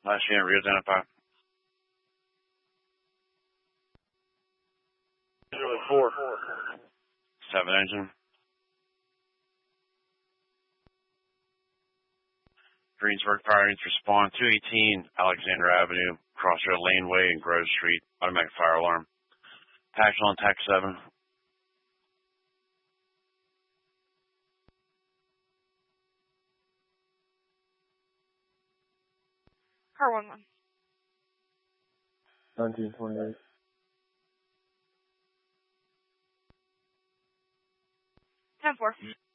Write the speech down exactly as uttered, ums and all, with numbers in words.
Last unit re-identify. Four. Seven engine. Greensburg Fire needs to respond. two eighteen Alexander Avenue, Crossroad Laneway and Grove Street. Automatic fire alarm. Action on Tac seven. Car one one. nineteen twenty-eight. ten four.